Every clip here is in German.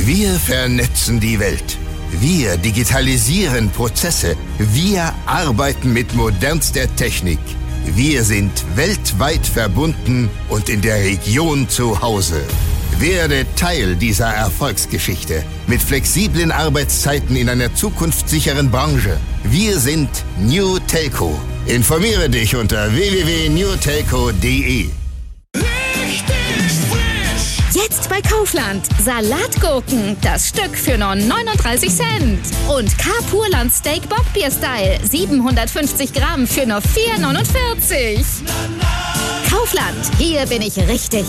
Wir vernetzen die Welt. Wir digitalisieren Prozesse. Wir arbeiten mit modernster Technik. Wir sind weltweit verbunden und in der Region zu Hause. Werde Teil dieser Erfolgsgeschichte mit flexiblen Arbeitszeiten in einer zukunftssicheren Branche. Wir sind New Telco. Informiere dich unter www.newtelco.de. Jetzt bei Kaufland. Salatgurken, das Stück für nur 39 Cent. Und K-Purland Steak Bockbier Style, 750 Gramm für nur 4,49. Kaufland, hier bin ich richtig.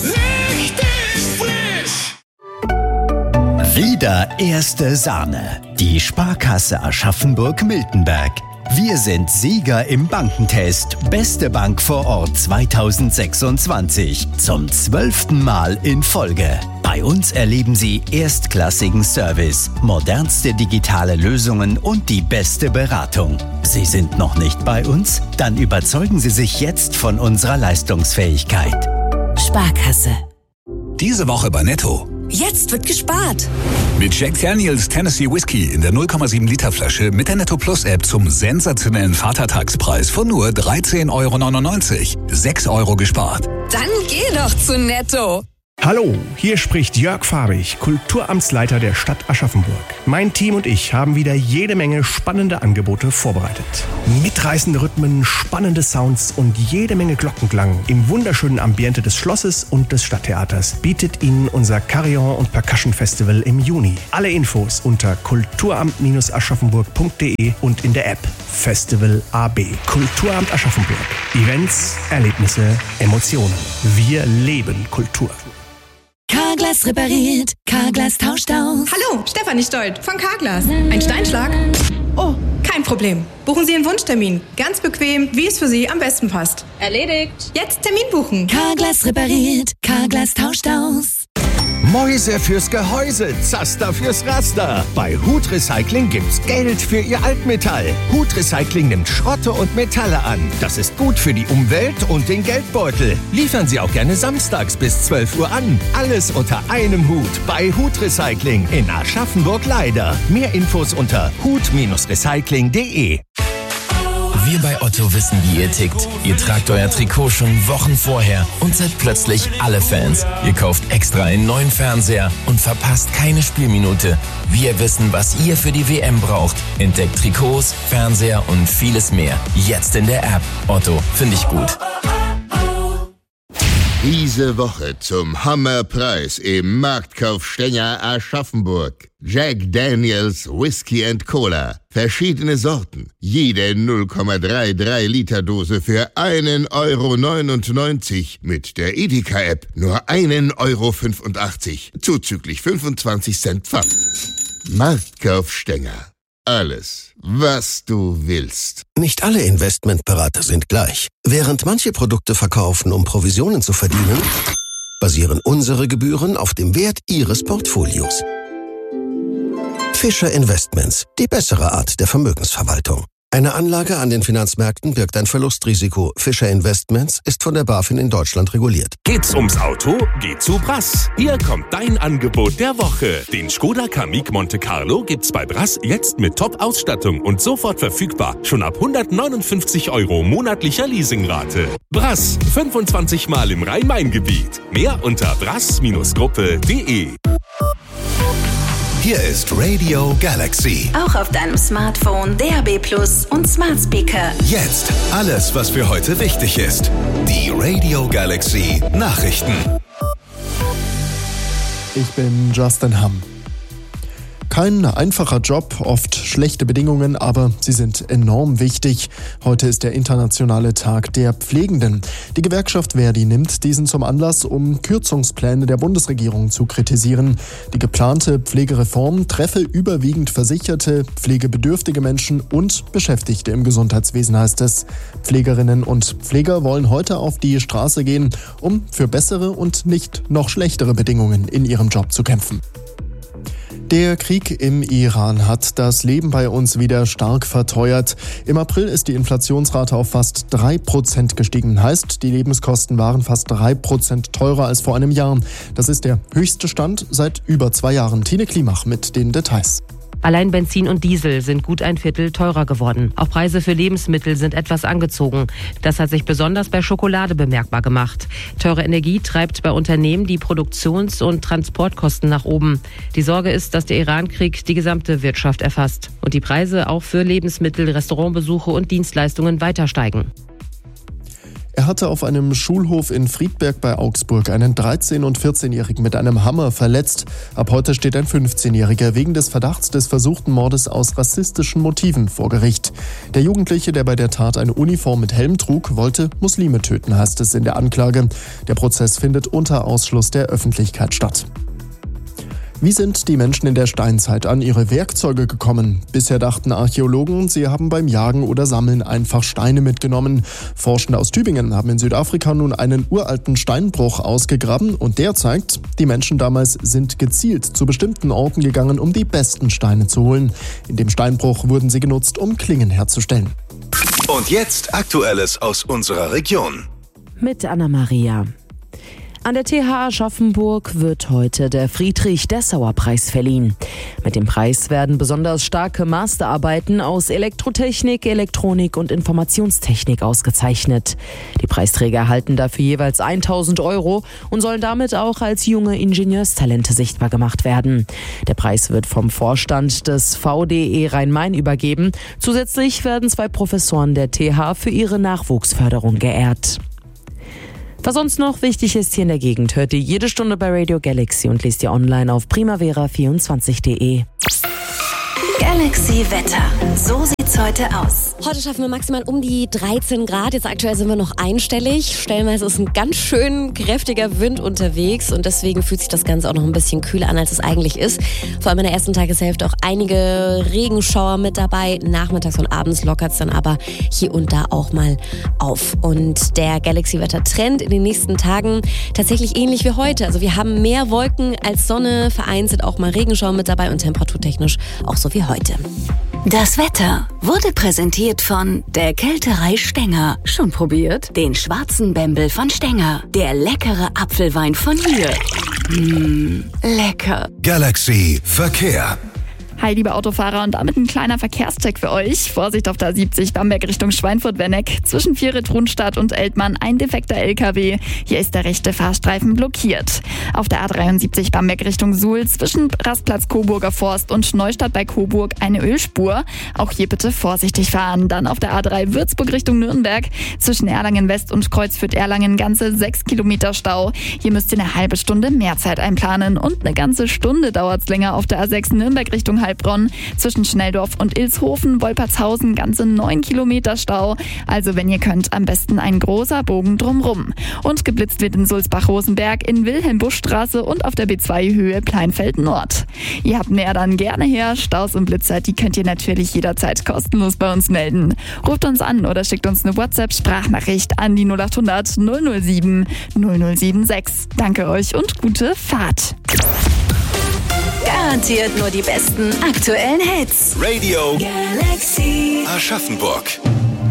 Wieder erste Sahne. Die Sparkasse Aschaffenburg-Miltenberg. Wir sind Sieger im Bankentest. Beste Bank vor Ort 2026. Zum 12. Mal in Folge. Bei uns erleben Sie erstklassigen Service, modernste digitale Lösungen und die beste Beratung. Sie sind noch nicht bei uns? Dann überzeugen Sie sich jetzt von unserer Leistungsfähigkeit. Sparkasse. Diese Woche bei Netto. Jetzt wird gespart. Mit Jack Daniels Tennessee Whiskey in der 0,7 Liter Flasche mit der Netto Plus App zum sensationellen Vatertagspreis von nur 13,99 €. 6 € gespart. Dann geh doch zu Netto. Hallo, hier spricht Jörg Fabich, Kulturamtsleiter der Stadt Aschaffenburg. Mein Team und ich haben wieder jede Menge spannende Angebote vorbereitet. Mitreißende Rhythmen, spannende Sounds und jede Menge Glockenklang im wunderschönen Ambiente des Schlosses und des Stadttheaters bietet Ihnen unser Carillon- und Percussion Festival im Juni. Alle Infos unter kulturamt-aschaffenburg.de und in der App Festival AB. Kulturamt Aschaffenburg. Events, Erlebnisse, Emotionen. Wir leben Kultur. Carglass repariert, Carglass tauscht aus. Hallo, Stefanie Stolt von Carglass. Ein Steinschlag? Oh, kein Problem. Buchen Sie einen Wunschtermin. Ganz bequem, wie es für Sie am besten passt. Erledigt. Jetzt Termin buchen. Carglass repariert, Carglass tauscht aus. Mäuse fürs Gehäuse, Zaster fürs Raster. Bei Hut Recycling gibt's Geld für Ihr Altmetall. Hut Recycling nimmt Schrotte und Metalle an. Das ist gut für die Umwelt und den Geldbeutel. Liefern Sie auch gerne samstags bis 12 Uhr an. Alles unter einem Hut bei Hut Recycling in Aschaffenburg-Leider. Mehr Infos unter hut-recycling.de. Wir bei Otto wissen, wie ihr tickt. Ihr tragt euer Trikot schon Wochen vorher und seid plötzlich alle Fans. Ihr kauft extra einen neuen Fernseher und verpasst keine Spielminute. Wir wissen, was ihr für die WM braucht. Entdeckt Trikots, Fernseher und vieles mehr. Jetzt in der App. Otto, finde ich gut. Diese Woche zum Hammerpreis im Marktkauf Stenger Aschaffenburg. Jack Daniels Whisky & Cola. Verschiedene Sorten. Jede 0,33 Liter Dose für 1,99 € mit der Edeka-App nur 1,85 €. Zuzüglich 25 Cent Pfand. Marktkauf Stenger. Alles, was du willst. Nicht alle Investmentberater sind gleich. Während manche Produkte verkaufen, um Provisionen zu verdienen, basieren unsere Gebühren auf dem Wert Ihres Portfolios. Fischer Investments, die bessere Art der Vermögensverwaltung. Eine Anlage an den Finanzmärkten birgt ein Verlustrisiko. Fischer Investments ist von der BaFin in Deutschland reguliert. Geht's ums Auto? Geh zu Brass. Hier kommt dein Angebot der Woche. Den Skoda Kamiq Monte Carlo gibt's bei Brass jetzt mit Top-Ausstattung und sofort verfügbar. Schon ab 159 € monatlicher Leasingrate. Brass, 25 Mal im Rhein-Main-Gebiet. Mehr unter brass-gruppe.de. Hier ist Radio Galaxy. Auch auf deinem Smartphone, DAB+ und Smart Speaker. Jetzt alles, was für heute wichtig ist. Die Radio Galaxy Nachrichten. Ich bin Justin Hamm. Kein einfacher Job, oft schlechte Bedingungen, aber sie sind enorm wichtig. Heute ist der internationale Tag der Pflegenden. Die Gewerkschaft Verdi nimmt diesen zum Anlass, um Kürzungspläne der Bundesregierung zu kritisieren. Die geplante Pflegereform treffe überwiegend Versicherte, pflegebedürftige Menschen und Beschäftigte im Gesundheitswesen, heißt es. Pflegerinnen und Pfleger wollen heute auf die Straße gehen, um für bessere und nicht noch schlechtere Bedingungen in ihrem Job zu kämpfen. Der Krieg im Iran hat das Leben bei uns wieder stark verteuert. Im April ist die Inflationsrate auf fast 3% gestiegen. Heißt, die Lebenskosten waren fast 3% teurer als vor einem Jahr. Das ist der höchste Stand seit über 2 Jahren. Tine Klimach mit den Details. Allein Benzin und Diesel sind gut ein Viertel teurer geworden. Auch Preise für Lebensmittel sind etwas angezogen. Das hat sich besonders bei Schokolade bemerkbar gemacht. Teure Energie treibt bei Unternehmen die Produktions- und Transportkosten nach oben. Die Sorge ist, dass der Iran-Krieg die gesamte Wirtschaft erfasst und die Preise auch für Lebensmittel, Restaurantbesuche und Dienstleistungen weiter steigen. Er hatte auf einem Schulhof in Friedberg bei Augsburg einen 13- und 14-Jährigen mit einem Hammer verletzt. Ab heute steht ein 15-Jähriger wegen des Verdachts des versuchten Mordes aus rassistischen Motiven vor Gericht. Der Jugendliche, der bei der Tat eine Uniform mit Helm trug, wollte Muslime töten, heißt es in der Anklage. Der Prozess findet unter Ausschluss der Öffentlichkeit statt. Wie sind die Menschen in der Steinzeit an ihre Werkzeuge gekommen? Bisher dachten Archäologen, sie haben beim Jagen oder Sammeln einfach Steine mitgenommen. Forschende aus Tübingen haben in Südafrika nun einen uralten Steinbruch ausgegraben und der zeigt, die Menschen damals sind gezielt zu bestimmten Orten gegangen, um die besten Steine zu holen. In dem Steinbruch wurden sie genutzt, um Klingen herzustellen. Und jetzt Aktuelles aus unserer Region. Mit Anna-Maria. An der TH Aschaffenburg wird heute der Friedrich-Dessauer-Preis verliehen. Mit dem Preis werden besonders starke Masterarbeiten aus Elektrotechnik, Elektronik und Informationstechnik ausgezeichnet. Die Preisträger erhalten dafür jeweils 1.000 € und sollen damit auch als junge Ingenieurstalente sichtbar gemacht werden. Der Preis wird vom Vorstand des VDE Rhein-Main übergeben. Zusätzlich werden 2 Professoren der TH für ihre Nachwuchsförderung geehrt. Was sonst noch wichtig ist hier in der Gegend, hört ihr jede Stunde bei Radio Galaxy und lest ihr online auf primavera24.de. Galaxy Wetter. So sieht's heute aus. Heute schaffen wir maximal um die 13 Grad. Jetzt aktuell sind wir noch einstellig. Stellenweise ist ein ganz schön kräftiger Wind unterwegs und deswegen fühlt sich das Ganze auch noch ein bisschen kühler an, als es eigentlich ist. Vor allem in der ersten Tageshälfte auch einige Regenschauer mit dabei. Nachmittags und abends lockert es dann aber hier und da auch mal auf. Und der Galaxy-Wetter-Trend in den nächsten Tagen tatsächlich ähnlich wie heute. Also wir haben mehr Wolken als Sonne, vereinzelt auch mal Regenschauer mit dabei und temperaturtechnisch auch so wie heute. Das Wetter wurde präsentiert von der Kälterei Stenger. Schon probiert? Den schwarzen Bembel von Stenger. Der leckere Apfelwein von hier. Lecker. Galaxy Verkehr. Hi, liebe Autofahrer, und damit ein kleiner Verkehrscheck für euch. Vorsicht auf der A70 Bamberg Richtung Schweinfurt-Wenneck. Zwischen Vieret-Runstadt und Eltmann ein defekter LKW. Hier ist der rechte Fahrstreifen blockiert. Auf der A73 Bamberg Richtung Suhl zwischen Rastplatz Coburger Forst und Neustadt bei Coburg eine Ölspur. Auch hier bitte vorsichtig fahren. Dann auf der A3 Würzburg Richtung Nürnberg. Zwischen Erlangen West und Kreuzfürth-Erlangen ganze 6 Kilometer Stau. Hier müsst ihr eine halbe Stunde mehr Zeit einplanen. Und eine ganze Stunde dauert's länger auf der A6 Nürnberg Richtung Heilbronn. Zwischen Schnelldorf und Ilshausen, Wolpertshausen ganze 9 Kilometer Stau. Also wenn ihr könnt, am besten ein großer Bogen drumrum. Und geblitzt wird in Sulzbach-Rosenberg, in Wilhelm-Busch-Straße und auf der B2 Höhe Pleinfeld Nord. Ihr habt mehr, dann gerne her. Staus und Blitzer, die könnt ihr natürlich jederzeit kostenlos bei uns melden. Ruft uns an oder schickt uns eine WhatsApp-Sprachnachricht an die 0800 007 0076. Danke euch und gute Fahrt. Garantiert nur die besten aktuellen Hits. Radio Galaxy Aschaffenburg.